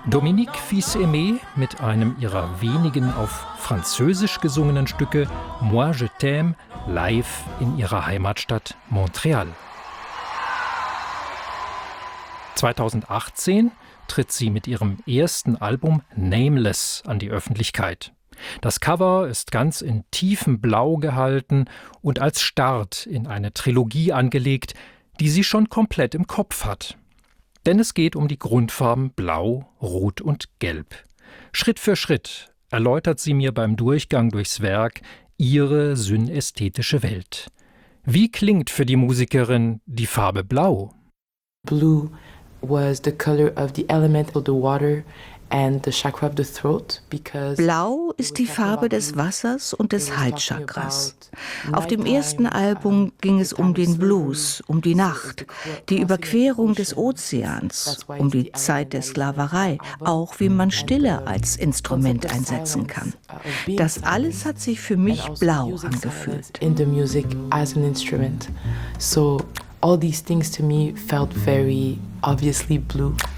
Dominique Fils-Aimé mit einem ihrer wenigen auf Französisch gesungenen Stücke Moi je t'aime live in ihrer Heimatstadt Montreal. 2018 tritt sie mit ihrem ersten Album Nameless an die Öffentlichkeit. Das Cover ist ganz in tiefem Blau gehalten und als Start in eine Trilogie angelegt, die sie schon komplett im Kopf hat. Denn es geht um die Grundfarben Blau, Rot und Gelb. Schritt für Schritt erläutert sie mir beim Durchgang durchs Werk ihre synästhetische Welt. Wie klingt für die Musikerin die Farbe Blau? Blue was the color of the element of the water and the chakra of the throat, because Blau ist die Farbe des Wassers und des Halschakras. Auf dem ersten Album ging es um den Blues, um die Nacht, die Überquerung des Ozeans, um die Zeit der Sklaverei, auch wie man Stille als Instrument einsetzen kann. Das alles hat sich für mich blau angefühlt. In the music as an instrument. So all these things to me felt very obviously blue.